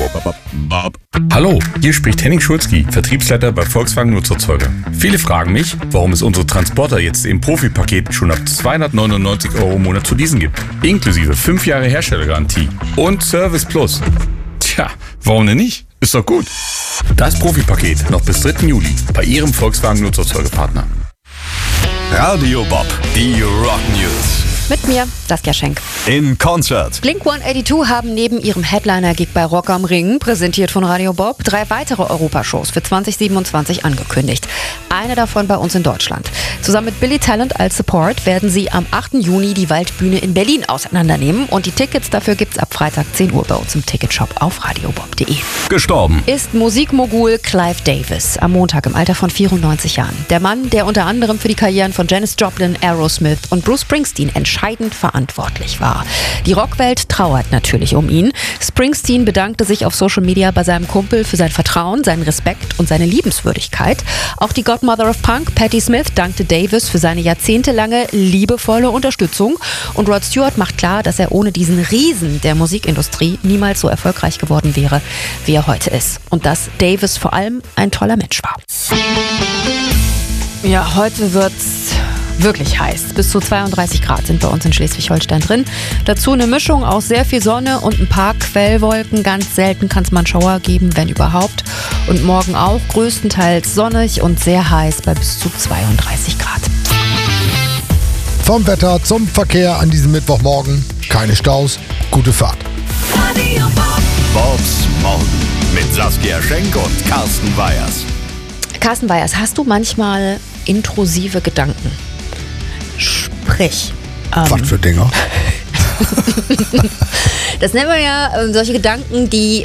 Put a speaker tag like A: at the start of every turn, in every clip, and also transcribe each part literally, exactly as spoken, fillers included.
A: Hallo, hier spricht Henning Schulzki, Vertriebsleiter bei Volkswagen Nutzerzeuger. Viele fragen mich, warum es unsere Transporter jetzt im Profi-Paket schon ab zweihundertneunundneunzig Euro im Monat zu leasen gibt. Inklusive fünf Jahre Herstellergarantie und Service Plus. Tja, warum denn nicht? Ist doch gut. Das Profi-Paket noch bis dritten Juli bei Ihrem Volkswagen Nutzerzeugerpartner.
B: Radio Bob, die Rock News.
C: Mit mir, Saskia Schenk.
B: In Concert.
C: Blink hundertzweiundachtzig haben neben ihrem Headliner-Gig bei Rock am Ring, präsentiert von Radio Bob, drei weitere Europashows für zwanzig siebenundzwanzig angekündigt. Eine davon bei uns in Deutschland. Zusammen mit Billy Talent als Support werden sie am achten Juni die Waldbühne in Berlin auseinandernehmen. Und die Tickets dafür gibt's ab Freitag zehn Uhr bei uns im Ticketshop auf radiobob punkt de.
B: Gestorben
C: Ist Musikmogul Clive Davis am Montag im Alter von vierundneunzig Jahren. Der Mann, der unter anderem für die Karrieren von Janis Joplin, Aerosmith und Bruce Springsteen entscheidend verantwortlich war. Die Rockwelt trauert natürlich um ihn. Springsteen bedankte sich auf Social Media bei seinem Kumpel für sein Vertrauen, seinen Respekt und seine Liebenswürdigkeit. Auch die Godmother of Punk, Patti Smith, dankte Davis für seine jahrzehntelange liebevolle Unterstützung. Und Rod Stewart macht klar, dass er ohne diesen Riesen der Musikindustrie niemals so erfolgreich geworden wäre, wie er heute ist. Und dass Davis vor allem ein toller Mensch war. Ja, heute wird's wirklich heiß. Bis zu zweiunddreißig Grad sind bei uns in Schleswig-Holstein drin. Dazu eine Mischung aus sehr viel Sonne und ein paar Quellwolken. Ganz selten kann es mal einen Schauer geben, wenn überhaupt. Und morgen auch größtenteils sonnig und sehr heiß bei bis zu zweiunddreißig Grad.
D: Vom Wetter zum Verkehr an diesem Mittwochmorgen. Keine Staus, gute Fahrt.
B: Bobs Morgen mit Saskia Schenk und Carsten Weyers.
C: Carsten Weyers, hast du manchmal intrusive Gedanken? Sprich. Ähm,
D: Was für Dinger?
C: Das nennen wir ja äh, solche Gedanken, die. Äh,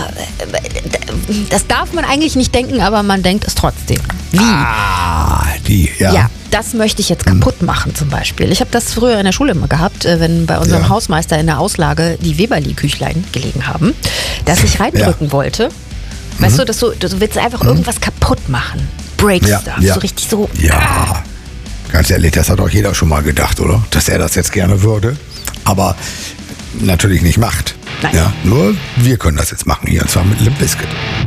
C: das darf man eigentlich nicht denken, aber man denkt es trotzdem. Wie?
D: Ah, die, ja.
C: Ja, das möchte ich jetzt kaputt machen zum Beispiel. Ich habe das früher in der Schule immer gehabt, äh, wenn bei unserem
D: Ja.
C: Hausmeister in der Auslage die Weberli-Küchlein gelegen haben, dass ich reindrücken
D: Ja.
C: wollte. Weißt du, dass du, du willst einfach irgendwas kaputt machen. Breaks
D: Ja,
C: da.
D: ja.
C: So richtig so.
D: Ja, ganz ehrlich, das hat doch jeder schon mal gedacht, oder? Dass er das jetzt gerne würde, aber natürlich nicht macht.
C: Nein.
D: Ja, nur wir können das jetzt machen hier, und zwar mit Limp Bizkit.